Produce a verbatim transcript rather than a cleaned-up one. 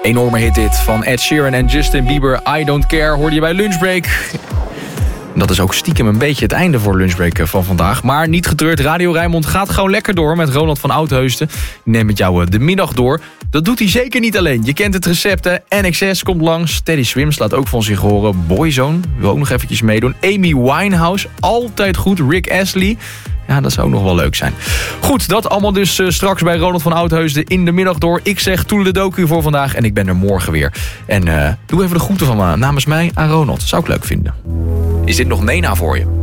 Enorme hit dit van Ed Sheeran en Justin Bieber. I Don't Care hoorde je bij Lunchbreak. Dat is ook stiekem een beetje het einde voor Lunchbreak van vandaag. Maar niet getreurd, Radio Rijnmond gaat gewoon lekker door met Ronald van Oudheusden. Die neemt met jou de middag door. Dat doet hij zeker niet alleen. Je kent het recept, hè? N X S komt langs. Teddy Swims laat ook van zich horen. Boyzone wil ook nog eventjes meedoen. Amy Winehouse, altijd goed. Rick Astley. Ja, dat zou ook nog wel leuk zijn. Goed, dat allemaal dus uh, straks bij Ronald van Oudheusden in de middag door. Ik zeg toedeledokie voor vandaag en ik ben er morgen weer. En uh, doe even de groeten van me namens mij aan Ronald. Zou ik leuk vinden. Is dit nog Nena voor je?